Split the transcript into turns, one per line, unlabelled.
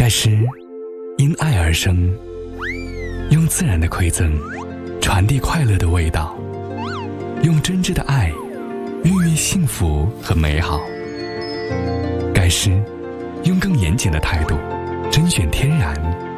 诗因爱而生，用自然的馈赠传递快乐的味道，用真挚的爱孕育幸福和美好。盖诗用更严谨的态度甄选天然